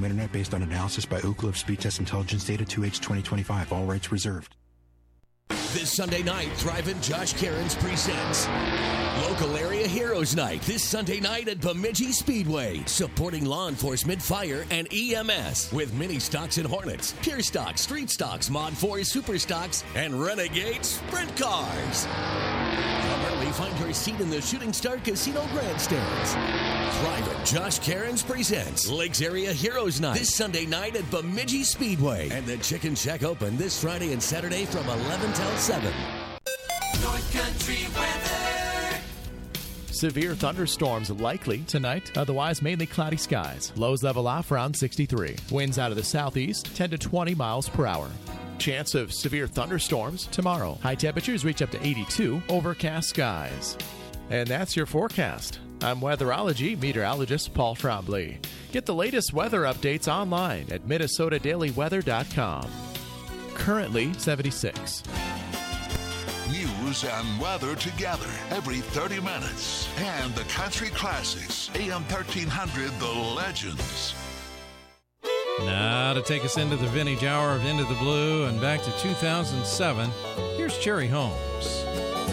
home internet based on analysis by Ookla of Speed Test Intelligence Data 2H 2025. All rights reserved. This Sunday night, Thriving Josh Cairns presents Local Area Heroes Night this Sunday night at Bemidji Speedway, supporting law enforcement, fire, and EMS with mini stocks and Hornets, Pure Stocks, Street Stocks, Mod 4 Super Stocks, and Renegade Sprint Cars. Come early, find your seat in the Shooting Star Casino grandstands. Thriving Josh Cairns presents Lakes Area Heroes Night this Sunday night at Bemidji Speedway, and the Chicken Shack open this Friday and Saturday from 11 till 7. North Country weather. Severe thunderstorms likely tonight. Otherwise, mainly cloudy skies. Lows level off around 63. Winds out of the southeast, 10 to 20 miles per hour. Chance of severe thunderstorms tomorrow. High temperatures reach up to 82. Overcast skies. And that's your forecast. I'm weatherology meteorologist Paul Trombley. Get the latest weather updates online at MinnesotaDailyWeather.com. Currently 76. News and weather together every 30 minutes. And the country classics. AM 1300, The Legends. Now to take us into the vintage hour of Into the Blue and back to 2007, here's Cherry Holmes.